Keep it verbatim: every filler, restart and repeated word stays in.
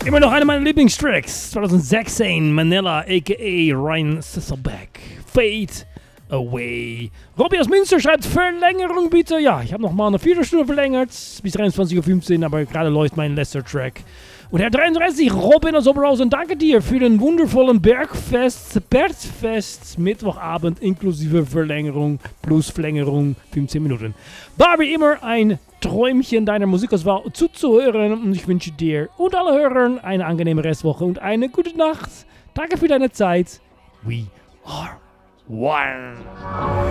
Immer noch eine meiner Lieblingstracks. zwanzig sechzehn, Manila, a k a. Ryan Sisselbeck. Fade Away. Robby aus Münster schreibt Verlängerung bitte. Ja, ich habe noch mal eine Viertelstunde verlängert. Bis dreiundzwanzig Uhr fünfzehn, aber gerade läuft mein letzter Track. Und Herr dreiunddreißig, Robin aus Oberhausen, danke dir für den wundervollen Bergfest, Bergfest, Mittwochabend inklusive Verlängerung plus Verlängerung, fünfzehn Minuten. War wie immer ein Träumchen deiner Musikauswahl zuzuhören und ich wünsche dir und alle Hörern eine angenehme Restwoche und eine gute Nacht. Danke für deine Zeit. We are one.